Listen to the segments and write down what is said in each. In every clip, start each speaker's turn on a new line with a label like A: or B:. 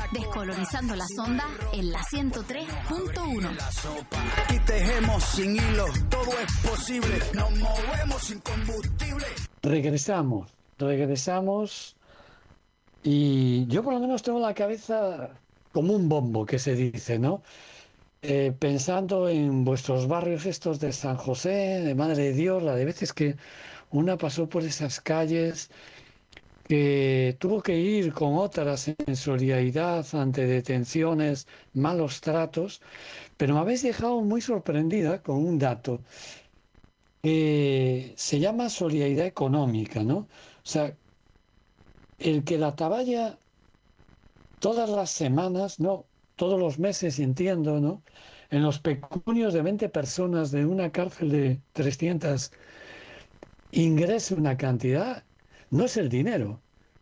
A: Descolonizando las ondas en la 103.1.
B: Aquí tejemos sin hilo, todo es posible. Nos movemos sin combustible.
C: Regresamos y yo por lo menos tengo la cabeza como un bombo, que se dice, ¿no? Pensando en vuestros barrios estos de San José, de Madre de Dios, la de veces que una pasó por esas calles, que tuvo que ir con otras en solidaridad ante detenciones, malos tratos, pero me habéis dejado muy sorprendida con un dato que se llama solidaridad económica, ¿no? O sea, el que la Atalaya todas las semanas, no, todos los meses, entiendo, ¿no? En los pecunios de 20 personas de una cárcel de 300 ingrese una cantidad, no es el dinero,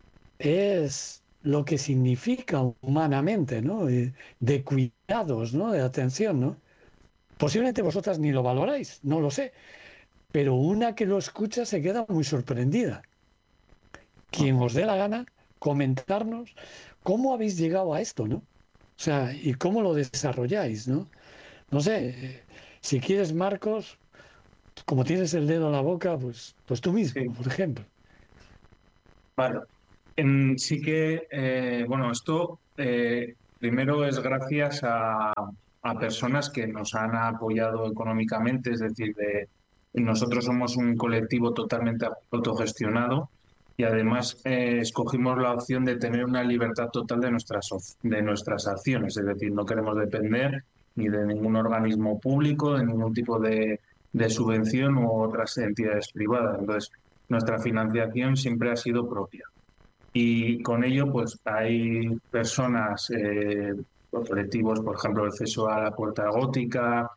C: es lo que significa humanamente, ¿no? De cuidados, ¿no? De atención, ¿no? Posiblemente vosotras ni lo valoráis, no lo sé, pero una que lo escucha se queda muy sorprendida. Quien os dé la gana, comentarnos cómo habéis llegado a esto, ¿no? O sea, y cómo lo desarrolláis, ¿no? No sé, si quieres, Marcos, como tienes el dedo en la boca, pues tú mismo,
D: Sí.
C: por ejemplo.
D: Vale. Sí que, bueno, esto primero es gracias a personas que nos han apoyado económicamente, es decir, nosotros somos un colectivo totalmente autogestionado y además escogimos la opción de tener una libertad total de nuestras acciones, es decir, no queremos depender ni de ningún organismo público, de ningún tipo de subvención u otras entidades privadas. Entonces, nuestra financiación siempre ha sido propia. Y con ello, pues hay personas, colectivos, por ejemplo, el Ceso a la Puerta Gótica.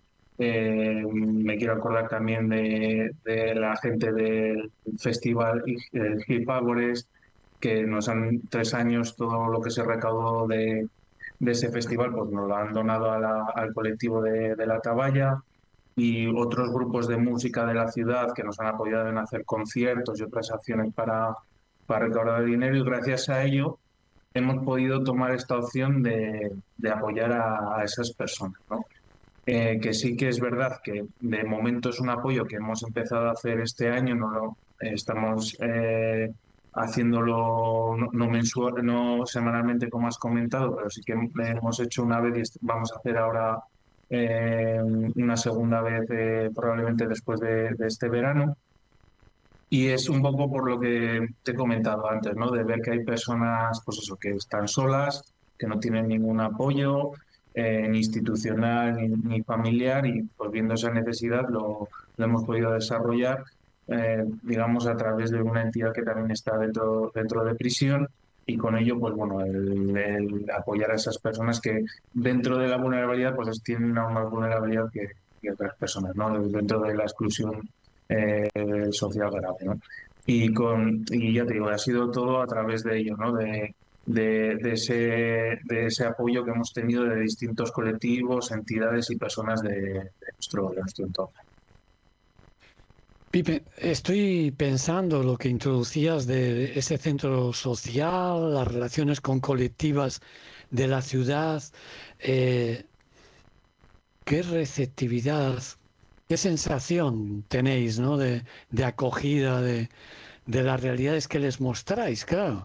D: Me quiero acordar también de la gente del festival Hip Agores, que nos han 3 años todo lo que se recaudó de ese festival, pues nos lo han donado al colectivo de la Atalaya. Y otros grupos de música de la ciudad que nos han apoyado en hacer conciertos y otras acciones para recaudar dinero, y gracias a ello hemos podido tomar esta opción de apoyar a esas personas, ¿no? Que sí que es verdad que de momento es un apoyo que hemos empezado a hacer este año, no estamos haciéndolo no mensual, no semanalmente como has comentado, pero sí que hemos hecho una vez y vamos a hacer ahora una segunda vez probablemente después de este verano. Y es un poco por lo que te he comentado antes, ¿no? De ver que hay personas, pues eso, que están solas, que no tienen ningún apoyo, ni institucional ni familiar, y pues viendo esa necesidad lo hemos podido desarrollar, digamos, a través de una entidad que también está dentro de prisión, y con ello, pues bueno, el apoyar a esas personas que dentro de la vulnerabilidad, pues tienen aún más vulnerabilidad que otras personas, ¿no? Dentro de la exclusión social grave, ¿no? Y ya te digo, ha sido todo a través de ello, ¿no? De ese apoyo que hemos tenido de distintos colectivos, entidades y personas de nuestro entorno.
C: Pipe, estoy pensando lo que introducías de ese centro social, las relaciones con colectivas de la ciudad, qué receptividad, qué sensación tenéis, ¿no? de acogida, de las realidades que les mostráis, claro.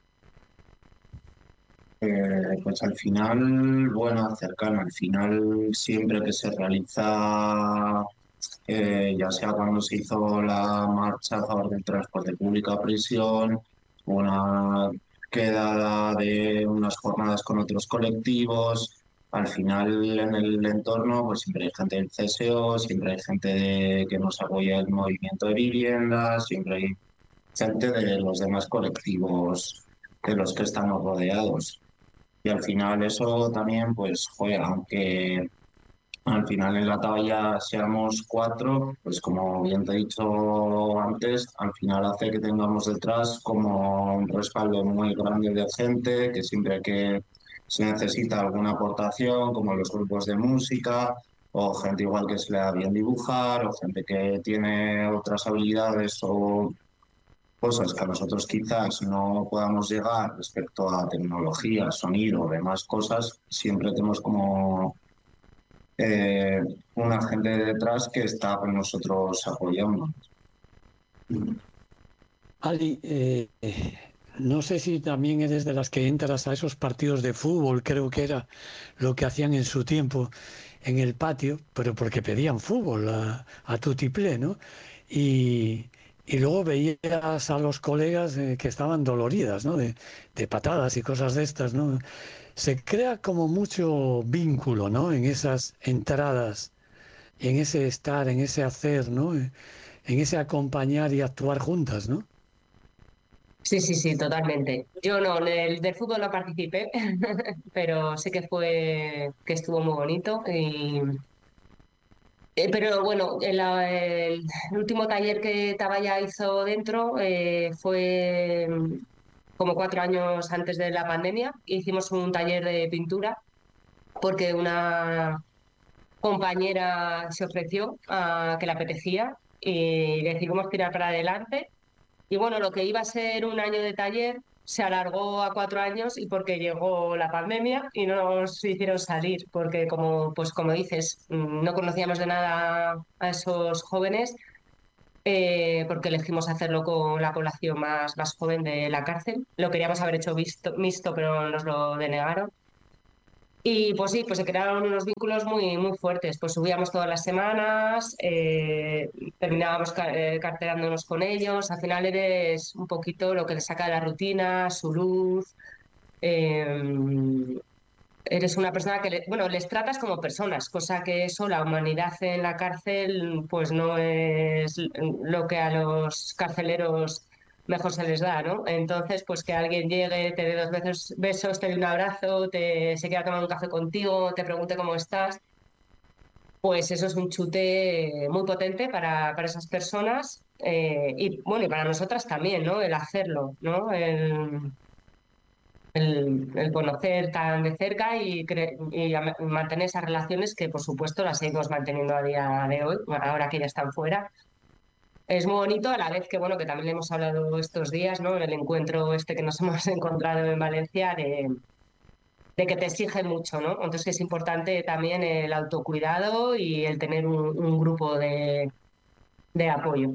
E: Pues al final, bueno, cercano, al final siempre que se realiza, ya sea cuando se hizo la marcha a favor del transporte público a prisión, una quedada de unas jornadas con otros colectivos, al final en el entorno pues siempre hay gente del CSO, siempre hay gente que nos apoya el movimiento de viviendas, siempre hay gente de los demás colectivos de los que estamos rodeados. Y al final eso también pues juega, aunque al final en la talla seamos 4, pues como bien te he dicho antes, al final hace que tengamos detrás como un respaldo muy grande de gente, que siempre que se necesita alguna aportación, como los grupos de música, o gente igual que se le da bien dibujar, o gente que tiene otras habilidades o cosas que a nosotros quizás no podamos llegar respecto a tecnología, sonido o demás cosas, siempre tenemos como eh, una gente detrás que está con nosotros apoyando.
C: Ali, no sé si también eres de las que entras a esos partidos de fútbol, creo que era lo que hacían en su tiempo en el patio, pero porque pedían fútbol a tutiplé, ¿no? Y, y luego veías a los colegas que estaban doloridas, ¿no? De patadas y cosas de estas, ¿no? Se crea como mucho vínculo, ¿no? En esas entradas, en ese estar, en ese hacer, ¿no? En ese acompañar y actuar juntas, ¿no?
F: Sí, sí, sí, totalmente. Yo no, en el del fútbol no participé, pero sé que estuvo muy bonito. Pero bueno, el último taller que Tabaya hizo dentro fue como 4 años antes de la pandemia. Hicimos un taller de pintura porque una compañera se ofreció a que le apetecía y decidimos tirar para adelante. Y bueno, lo que iba a ser un año de taller se alargó a 4 años y porque llegó la pandemia y no nos hicieron salir, porque pues como dices, no conocíamos de nada a esos jóvenes, porque elegimos hacerlo con la población más joven de la cárcel. Lo queríamos haber hecho mixto, pero nos lo denegaron. Y pues sí, pues se crearon unos vínculos muy, muy fuertes. Pues subíamos todas las semanas, terminábamos carteándonos con ellos. Al final eres un poquito lo que les saca de la rutina, su luz. eh, Eres una persona que, bueno, les tratas como personas, cosa que eso, la humanidad en la cárcel, pues no es lo que a los carceleros mejor se les da, ¿no? Entonces, pues que alguien llegue, te dé dos veces besos, te dé un abrazo, se quiera tomar un café contigo, te pregunte cómo estás, pues eso es un chute muy potente para esas personas y bueno, y para nosotras también, ¿no? El hacerlo, ¿no? El conocer tan de cerca y mantener esas relaciones que, por supuesto, las seguimos manteniendo a día de hoy, ahora que ya están fuera. Es muy bonito, a la vez que, bueno, que también le hemos hablado estos días, ¿no? En el encuentro este que nos hemos encontrado en Valencia, de que te exige mucho, ¿no? Entonces es importante también el autocuidado y el tener un grupo de apoyo.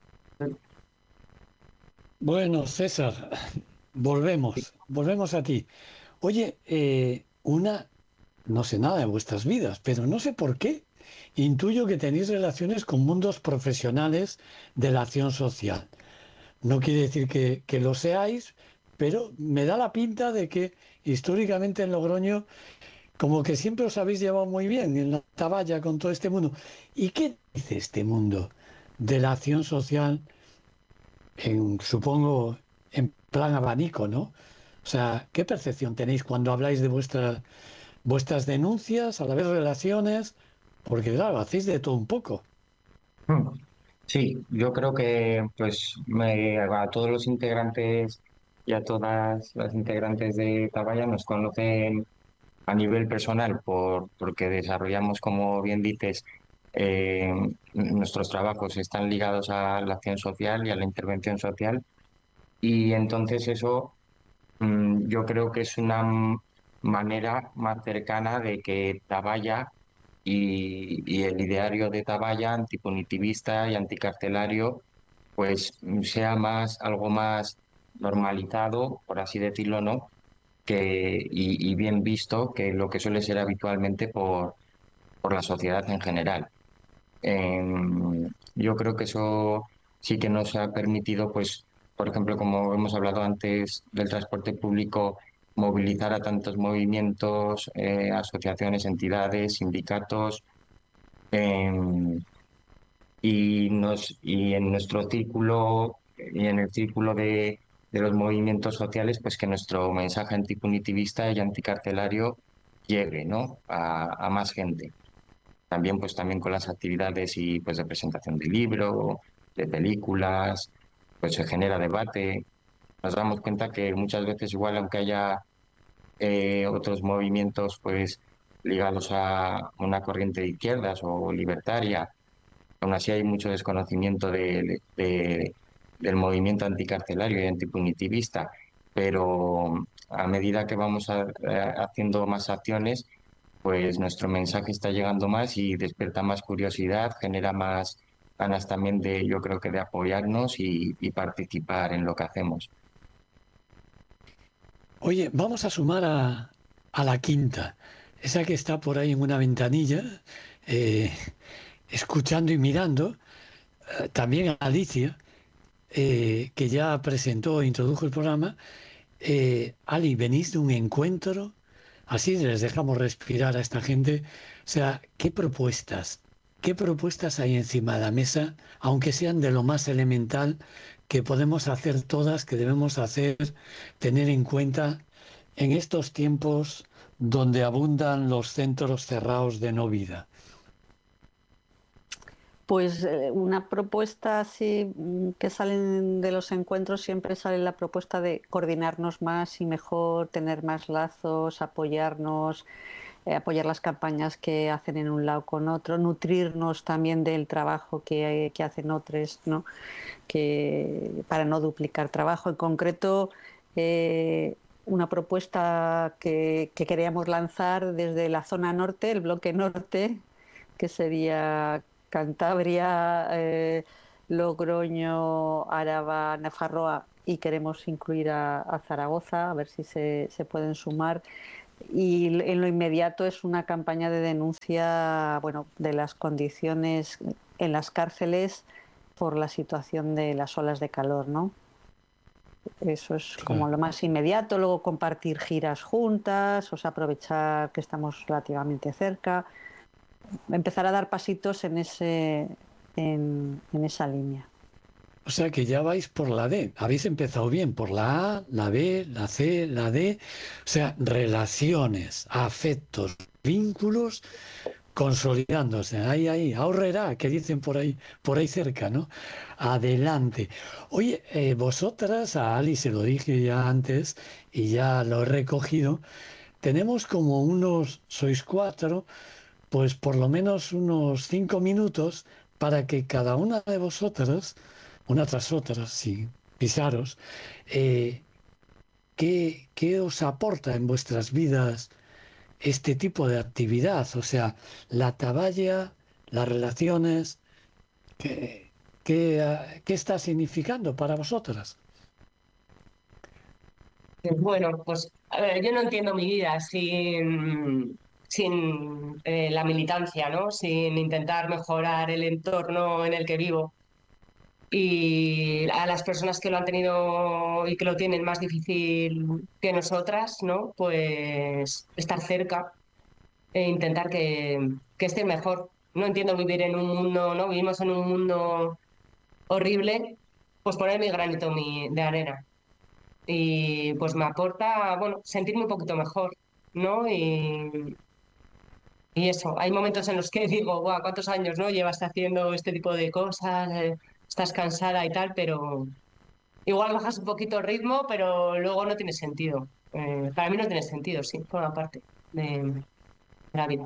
C: Bueno, César, volvemos a ti. Oye, no sé nada de vuestras vidas, pero no sé por qué. Intuyo que tenéis relaciones con mundos profesionales de la acción social. No quiere decir que lo seáis, pero me da la pinta de que históricamente en Logroño como que siempre os habéis llevado muy bien en la Taballa con todo este mundo. ¿Y qué dice este mundo de la acción social supongo, en plan abanico, ¿no? O sea, ¿qué percepción tenéis cuando habláis de vuestras denuncias, a la vez relaciones? Porque claro, hacéis de todo un poco.
G: Mm. Sí, yo creo que pues a todos los integrantes y a todas las integrantes de Tabaya nos conocen a nivel personal porque desarrollamos, como bien dices, eh, nuestros trabajos están ligados a la acción social y a la intervención social y entonces eso yo creo que es una manera más cercana de que Tabaya y el ideario de Tabaya, antipunitivista y anticarcelario, pues sea algo más normalizado, por así decirlo, ¿no? Y bien visto que lo que suele ser habitualmente por la sociedad en general. Yo creo que eso sí que nos ha permitido, pues, por ejemplo, como hemos hablado antes del transporte público, movilizar a tantos movimientos, asociaciones, entidades, sindicatos, em, y en nuestro círculo y en el círculo de los movimientos sociales, pues que nuestro mensaje antipunitivista y anticarcelario llegue, ¿no? A más gente. También, pues también con las actividades y pues de presentación de libro, de películas, pues se genera debate. Nos damos cuenta que muchas veces igual aunque haya otros movimientos pues ligados a una corriente de izquierdas o libertaria, aún así hay mucho desconocimiento del movimiento anticarcelario y antipunitivista, pero a medida que vamos haciendo más acciones, pues nuestro mensaje está llegando más y despierta más curiosidad, genera más ganas también de, yo creo que de apoyarnos y participar en lo que hacemos.
C: Oye, vamos a sumar a la quinta, esa que está por ahí en una ventanilla, eh, escuchando y mirando, también a Alicia, que ya presentó e introdujo el programa. Ali, venís de un encuentro, así les dejamos respirar a esta gente. O sea, qué propuestas hay encima de la mesa, aunque sean de lo más elemental que podemos hacer todas, que debemos hacer, tener en cuenta en estos tiempos donde abundan los centros cerrados de no vida?
H: Pues una propuesta así que salen de los encuentros, siempre sale la propuesta de coordinarnos más y mejor, tener más lazos, apoyarnos, apoyar las campañas que hacen en un lado con otro, nutrirnos también del trabajo que hacen otros, ¿no? Para no duplicar trabajo. En concreto, una propuesta que queríamos lanzar desde la zona norte, el bloque norte, que sería Cantabria, Logroño, Araba, Nafarroa, y queremos incluir a Zaragoza, a ver si se pueden sumar. Y en lo inmediato es una campaña de denuncia, bueno, de las condiciones en las cárceles por la situación de las olas de calor, ¿no? Eso es como lo más inmediato. Luego compartir giras juntas, o sea, aprovechar que estamos relativamente cerca, empezar a dar pasitos en esa línea.
C: O sea que ya vais por la D. Habéis empezado bien por la A, la B, la C, la D. O sea, relaciones, afectos, vínculos consolidándose. Ahí, ahorrará, que dicen por ahí cerca, ¿no? Adelante. Oye, vosotras, a Ali se lo dije ya antes y ya lo he recogido, tenemos como sois 4, pues por lo menos unos 5 minutos para que cada una de vosotras, una tras otra, sin pisaros, ¿qué os aporta en vuestras vidas este tipo de actividad? O sea, la taballa, las relaciones, ¿qué está significando para vosotras?
F: Bueno, pues a ver, yo no entiendo mi vida sin la militancia, ¿no? Sin intentar mejorar el entorno en el que vivo. Y a las personas que lo han tenido y que lo tienen más difícil que nosotras, ¿no? Pues estar cerca e intentar que estén mejor. No entiendo vivir en un mundo, ¿no? Vivimos en un mundo horrible, pues poner mi granito de arena. Y pues me aporta, bueno, sentirme un poquito mejor, ¿no? Y eso, hay momentos en los que digo, guau, ¿cuántos años, no llevas haciendo este tipo de cosas? Estás cansada y tal, pero igual bajas un poquito el ritmo, pero luego no tiene sentido. Para mí no tiene sentido, sí, forma parte de la vida.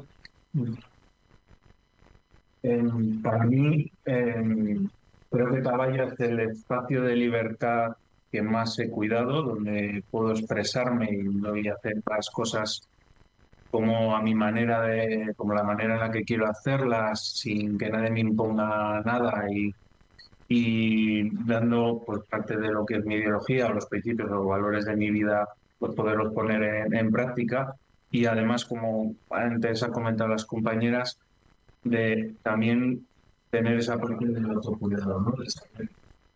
D: Para mí, creo que Taballa es el espacio de libertad que más he cuidado, donde puedo expresarme y doy a hacer las cosas como a mi manera como la manera en la que quiero hacerlas, sin que nadie me imponga nada y dando pues parte de lo que es mi ideología, o los principios o valores de mi vida, pues poderlos poner en práctica. Y además, como antes han comentado las compañeras, de también tener esa parte del autocuidado, ¿no? De saber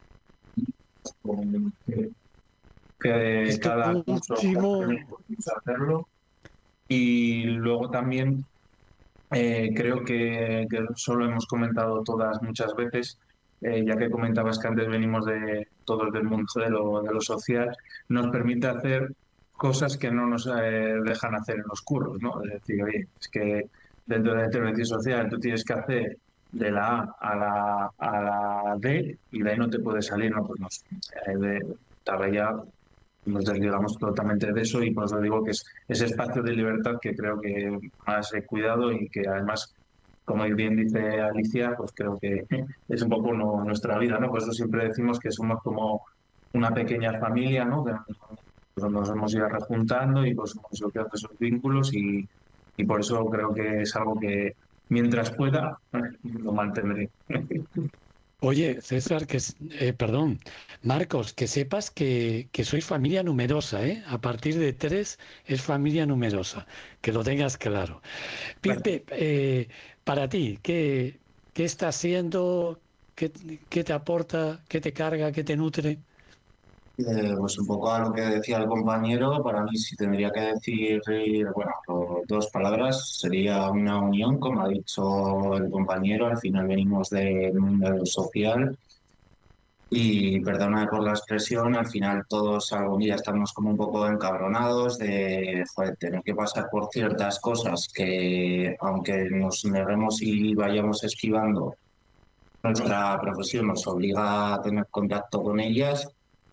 D: que cada curso hacerlo. Y luego también creo que eso lo hemos comentado todas muchas veces, ya que comentabas que antes venimos todos del mundo de lo social, nos permite hacer cosas que no nos dejan hacer en los curros, ¿no? Es decir, oye, es que dentro de la intervención social tú tienes que hacer de la A a la D y de ahí no te puede salir, ¿no? Pues no sé, ya nos desligamos totalmente de eso y por eso digo que es ese espacio de libertad que creo que más he cuidado y que además como bien dice Alicia, pues creo que es un poco nuestra vida, ¿no? Por eso siempre decimos que somos como una pequeña familia, ¿no? Que nos hemos ido rejuntando y pues hemos ido creando esos vínculos y por eso creo que es algo que mientras pueda lo mantendré.
C: Oye, César, perdón, Marcos, que sepas que sois familia numerosa, ¿eh? A partir de 3 es familia numerosa, que lo tengas claro. Pipe, para ti, ¿qué está haciendo? ¿Qué te aporta? ¿Qué te carga? ¿Qué te nutre?
E: Pues un poco a lo que decía el compañero, para mí si tendría que decir, bueno, dos palabras, sería una unión, como ha dicho el compañero, al final venimos del mundo social y, perdona por la expresión, al final todos algún día estamos como un poco encabronados de, joder, tener que pasar por ciertas cosas que, aunque nos neguemos y vayamos esquivando, nuestra profesión nos obliga a tener contacto con ellas.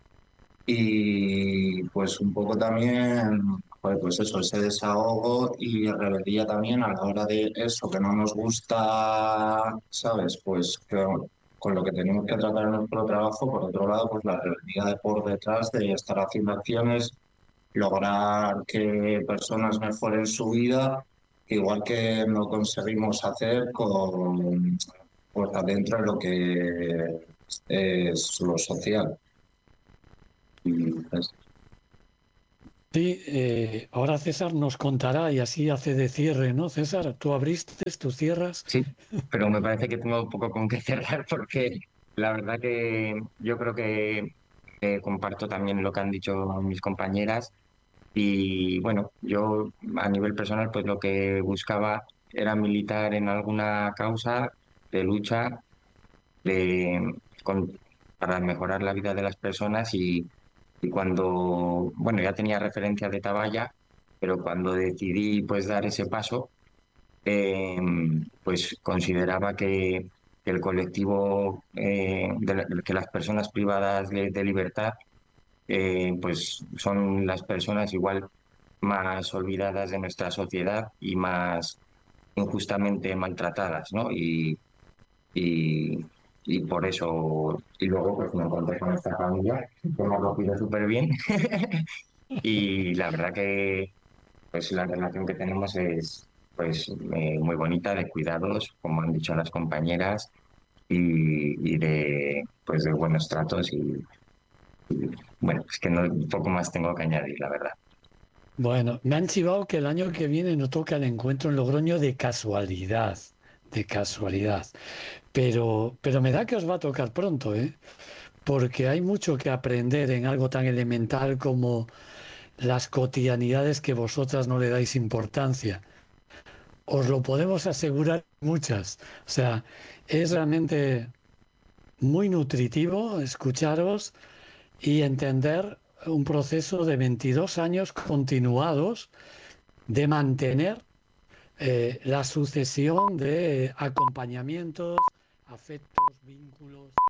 E: Y pues un poco también, pues eso, ese desahogo y rebeldía también a la hora de eso, que no nos gusta, ¿sabes? Pues con lo que tenemos que tratar en nuestro trabajo, por otro lado, pues la rebeldía de por detrás de estar haciendo acciones, lograr que personas mejoren su vida, igual que no conseguimos hacer con, pues adentro de lo que es lo social. Y pues,
C: Sí, ahora César nos contará y así hace de cierre, ¿no? César, tú abriste, tú cierras.
G: Sí, pero me parece que tengo un poco con qué cerrar porque la verdad que yo creo que comparto también lo que han dicho mis compañeras y bueno, yo a nivel personal pues lo que buscaba era militar en alguna causa de lucha de, con- para mejorar la vida de las personas y cuando, bueno, ya tenía referencia de Tabaya, pero cuando decidí pues dar ese paso, eh, pues consideraba que el colectivo, que las personas privadas de libertad, pues son las personas igual más olvidadas de nuestra sociedad y más injustamente maltratadas, ¿no? Y, y por eso, y luego pues me encontré con esta familia que me ha acogido súper bien y la verdad que pues la relación que tenemos es pues muy bonita, de cuidados, como han dicho las compañeras, y de pues de buenos tratos y, bueno, es que no poco más tengo que añadir, la verdad.
C: Bueno, me han chivado que el año que viene no toca el encuentro en Logroño de casualidad, de casualidad. Pero me da que os va a tocar pronto, ¿eh? Porque hay mucho que aprender en algo tan elemental como las cotidianidades que vosotras no le dais importancia. Os lo podemos asegurar muchas. O sea, es realmente muy nutritivo escucharos y entender un proceso de 22 años continuados de mantener la sucesión de acompañamientos, afectos, vínculos,